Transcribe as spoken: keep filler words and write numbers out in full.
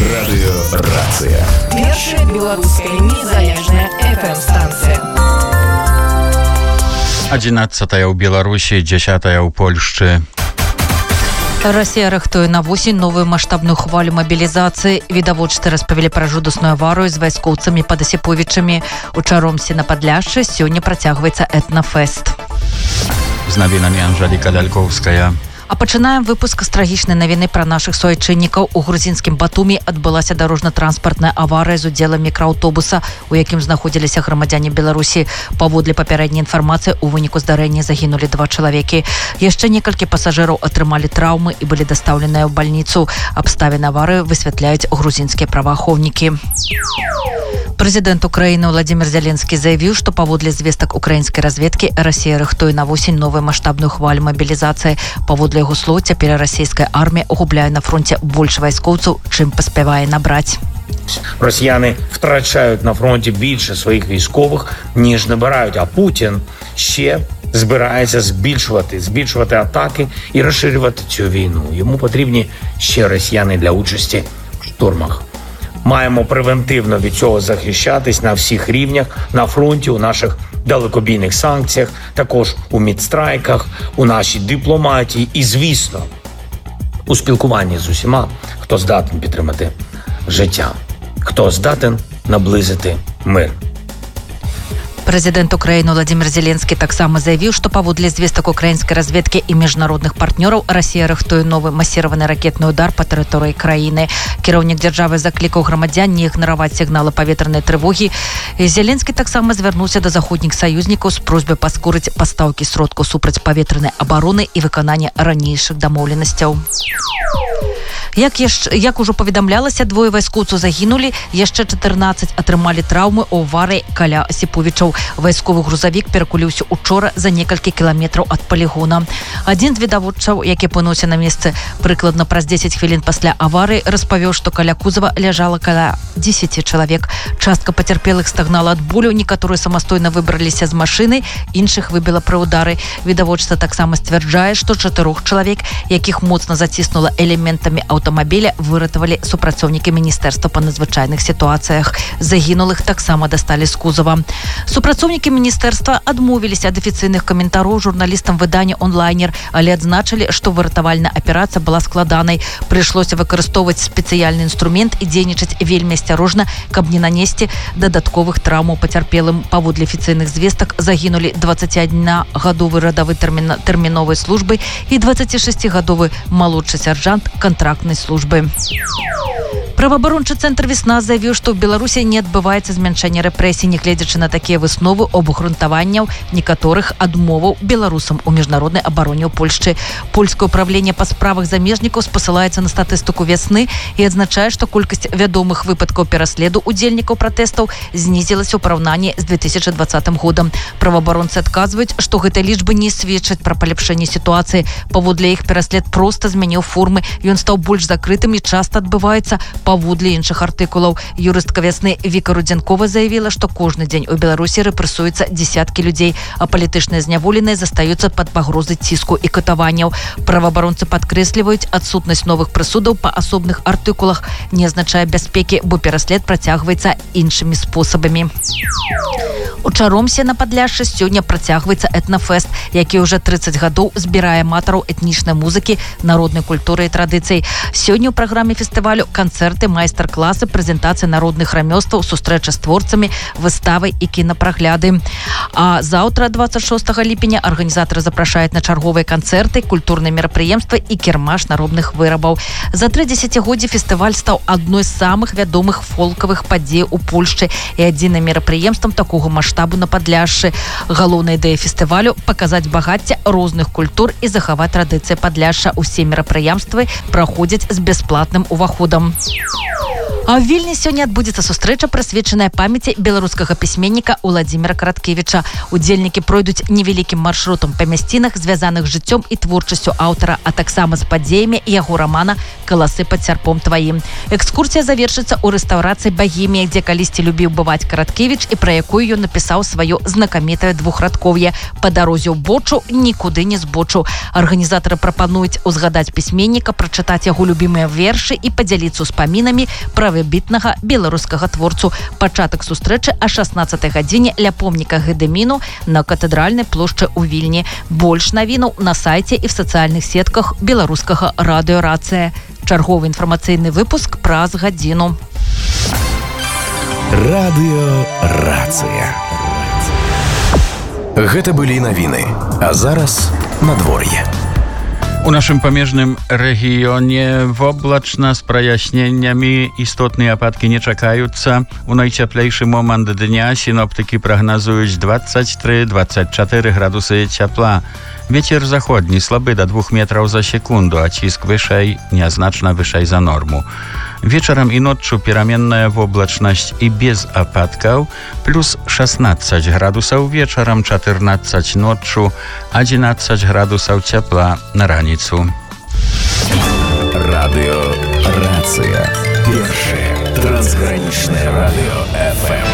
Радыёрацыя. Першая беларуская незалежная эф эм-станцыя. одиннадцатая ў Беларусі, дзесятая ў Польшчы. Расія рыхтуе на восень новую маштабную хвалю мабілізацыі. Відавочцы распавялі пра жудасную аварыю з вайскоўцамі пад Асіповічамі. У Чаромсе на Падляшшы сёння працягваецца этнафэст. З навінамі Анжэліка Лялькоўская. А пачынаем выпуск з трагічнай навіны пра нашых суайчыннікаў. У грузінскім Батумі адбылася дарожна-транспартная аварыя з удзелам мікрааўтобуса, у якім знаходзіліся грамадзяне Беларусі. Паводле папярэдняй інфармацыі, у выніку здарэння загінулі два чалавекі. Яшчэ некалькі пасажыраў атрымалі траўмы і былі дастаўленыя ў бальніцу. Абставіны аварыі высвятляюць грузінскія праваахоўнікі. Прэзідэнт Украіны Владзімір Зеленскі заявіў, што паводле звестак украінскай разведкі Расія рыхтуе на восень новую маштабную хвалю мабілізацыі. Паводле яго слоў, цяпер расійская армія губляе на фронте больш вайскоўцаў, чым паспявае набраць. Росіяни втрачають на фронті більше своїх військових, ніж набирають, а Путін ще збирається збільшувати, збільшувати атаки і розширювати цю війну. Йому потрібні ще росіяни для участі в штурмах. Маємо превентивно від цього захищатись на всіх рівнях, на фронті, у наших далекобійних санкціях, також у мідстрайках, у нашій дипломатії і, звісно, у спілкуванні з усіма, хто здатен підтримати життя, хто здатен наблизити мир. Прэзідэнт Украіны Владзімір Зеленскі таксама заявіў, што паводле звестак украінскай разведкі і міжнародных партнёраў Расія рыхтуе новы масіраваны ракетны удар па тэрыторыі краіны. Кіраўнік дзяржавы заклікаў грамадзян не ігнараваць сігналы паветранай трывогі. Зеленскі таксама звярнуўся да заходніх саюзнікаў з просьбай паскорыць пастаўкі сродкаў супраць паветранай абароны і выканання ранейшых дамоўленасцяў. Як, яшчэ, як ужо паведамлялася, двое вайскоўцаў загінулі, яшчэ чатырнаццаць атрымалі траўмы ў аварыі каля Асіповічаў. Вайсковы грузавік перакуліўся учора за некалькі кіламетраў ад палігона. Адзін з відавочцаў, які апынуўся на месцы прыкладна праз дзесяць хвілін пасля аварыі, распавёў, што каля кузава ляжала каля дзесяці чалавек. Частка пацярпелых стагнала ад болю, некаторыя самастойна выбраліся з машыны, іншых выбіла пры ўдары. Відавочца таксама сцвярджае, што чатырох чалавек, якіх моцна заціснула элементамі аўтамабіля, выратавалі супрацоўнікі міністэрства па надзвычайных сітуацыях. Загінулых таксама дасталі з кузава. Супрацоўнікі міністэрства адмовіліся ад афіцыйных каментароў журналістам выдання онлайнер, але адзначылі, што выратавальная аперацыя была складанай. Прыйшлося выкарыстоўваць спецыяльны інструмент і дзейнічаць вельмі асцярожна, каб не нанесці дадатковых траўмаў пацярпелым. Паводле афіцыйных звестак загінулі дваццаціаднагадовы радавы тэрміна, тэрміновай службы і дваццацішасцігадовы малодшы сяржант кантрактнай службы. Праваабарончы цэнтр «Весна» заявіў, што ў Беларусі не адбываецца змяншэнне рэпрэсій, нягледзячы на такія высновы абгрунтаванняў некаторых адмоваў беларусам у міжнароднай абароне ў Польшчы. Польскае ўправленне па справах замежнікаў спасылаецца на статыстыку «Весны» і адзначае, што колькасць вядомых выпадкаў пераследу удзельнікаў пратэстаў знізілася ў параўнанні з две тысячы дваццатым годам. Праваабаронцы адказваюць, што гэтыя лічбы не сведчаць пра паляпшэнне сітуацыі. Паводле іх пераслед проста змяніў формы, ён стаў больш закрытым і часта адбываецца паводле іншых артыкулаў. Юрыстка «Весны» Віка Рудзянкова заявіла, што кожны дзень у Беларусі рэпрэсуюцца дзесяткі людзей, а палітычныя зняволеныя застаюцца пад пагрозай ціску і катаванняў. Праваабаронцы падкрэсліваюць, адсутнасць новых прысудаў па асобных артыкулах не азначае бяспекі, бо пераслед працягваецца іншымі спосабамі. У Чаромсе на Падляшшы сёння працягваецца этнафэст, які ўжо трыццаць гадоў збірае аматараў этнічнай музыкі, народнай культуры і традыцый. Сёння ў праграме фестывалю канцэрты, майстар-класы, прэзентацыі народных рамёстваў, сустрэча з творцамі, выставы і кінапрагляды. А заўтра, дваццаць шостага ліпеня, арганізатары запрашаюць на чарговыя канцэрты, культурныя мерапрыемствы і кірмаш народных вырабаў. За тры дзесяцігоддзі фестываль стаў адной з самых вядомых фолкавых падзей у Польшчы і адзіным мерапрыемствам такога маштабу на Падляшшы. Галоўная ідэя фестывалю – паказаць багацце розных культур і захаваць традыцыі Падляшша. Усе мерапрыемствы праходзяць з бясплатным уваходам. А ў Вільні сёння адбудзецца сустрэча, прысвечаная памяці беларускага пісьменніка Уладзіміра Караткевіча. Удзельнікі пройдуць невялікім маршрутам па мясцінах, звязаных з жыццём і творчасцю аўтара, а таксама з падзеямі яго рамана «Каласы пад сярпом тваім». Экскурсія завершыцца ў рэстаўрацыі «Багемія», дзе калісьці любіў бываць Караткевіч і пра якую ён напісаў сваё знакамітае двухрадкоўе «Па дарозе ў бочу, нікуды не збочу». Арганізатары прапануюць узгадаць пісьменніка, прачытаць яго любімыя вершы і падзяліцца ўспамінамі пра выбітнага беларускага творцу. Пачатак сустрэчы а шаснаццатай гадзіне ля помніка Гедэміну на катэдральнай плошчы ў Вільні. Больш навінаў на сайце і в сацыяльных сетках беларускага радыё «Рацыя». Чарговы інфармацыйны выпуск праз гадзіну. Радыё «Рацыя». Гэта былі навіны, а зараз надвор'е. У naszym pamierznym regionie wobleczna z prajaśnieniami istotne apatki nie czekające. U najcieplejszy moment dnia synoptyki prognozują dwadzieścia trzy do dwudziestu czterech gradusy ciepła. Wiecier zachodni słaby do dwóch metrów za sekundę, a cisk wyżej, nieznaczna wyżej za normu. Wieczorem i noczu pieramienna wobleczność i bez apatków, plus szesnaście gradusów wieczorem, czternaście noczu, a jedenaście gradusów ciepła na ranicu. Radio Racja. Pierwsze transgraniczne radio F M.